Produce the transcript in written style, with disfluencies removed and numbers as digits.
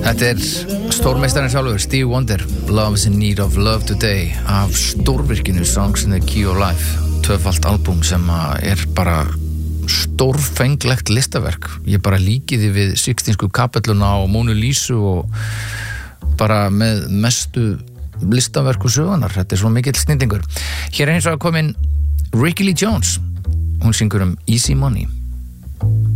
Þetta stórmeistarinn sjálfur, Stevie Wonder, Love's in Need of Love Today, af stórvirkinu Songs in the Key of Life, tvöfalt albúm sem bara stórfenglegt listaverk. Ég bara líki því við Sixtínsku kapelluna og Mónu Lísu og bara með mestu listaverku sögunar. Þetta svo mikill snillingur. Hér eins og komin Rickie Lee Jones, hún syngur Easy Money.